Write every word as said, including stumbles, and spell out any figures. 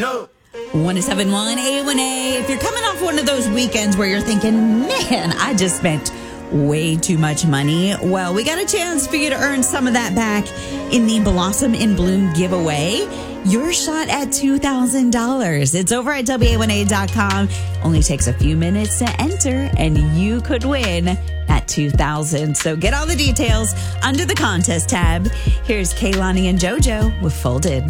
one oh seven point one A one A. If you're coming off one of those weekends where you're thinking, man, I just spent way too much money, well, we got a chance for you to earn some of that back in the Blossom in Bloom giveaway. Your shot at two thousand dollars. It's over at W A one A dot com. Only takes a few minutes to enter, and you could win at two thousand dollars. So get all the details under the contest tab. Here's Kaylani and JoJo with Folded.